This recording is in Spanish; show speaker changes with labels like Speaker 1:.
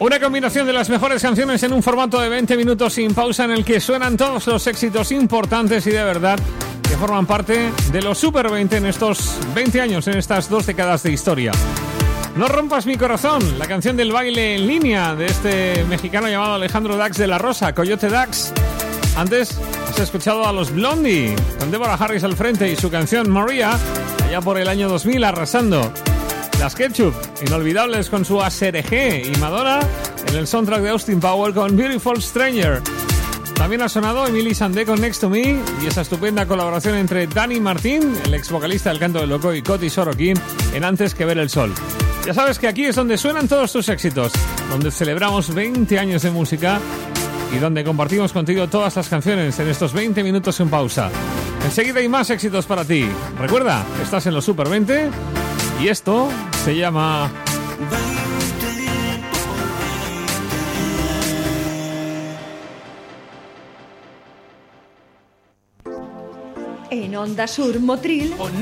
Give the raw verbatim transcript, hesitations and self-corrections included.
Speaker 1: Una combinación de las mejores canciones en un formato de veinte minutos sin pausa en el que suenan todos los éxitos importantes y de verdad que forman parte de los Super veinte en estos veinte años, en estas dos décadas de historia. No rompas mi corazón, la canción del baile en línea de este mexicano llamado Alejandro Dax de la Rosa, Coyote Dax. Antes has escuchado a los Blondie, con Deborah Harris al frente y su canción Maria, allá por el año dos mil, arrasando. Las Ketchup, inolvidables con su A S R G, y Madonna en el soundtrack de Austin Powers con Beautiful Stranger. También ha sonado Emily Sandé con Next to Me y esa estupenda colaboración entre Dani Martín, el ex vocalista del Canto del Loco, y Coti Sorokin en Antes que ver el sol. Ya sabes que aquí es donde suenan todos tus éxitos, donde celebramos veinte años de música y donde compartimos contigo todas las canciones en estos veinte minutos sin pausa. Enseguida hay más éxitos para ti. Recuerda, estás en los Super veinte y esto se llama...
Speaker 2: En Onda Sur Motril,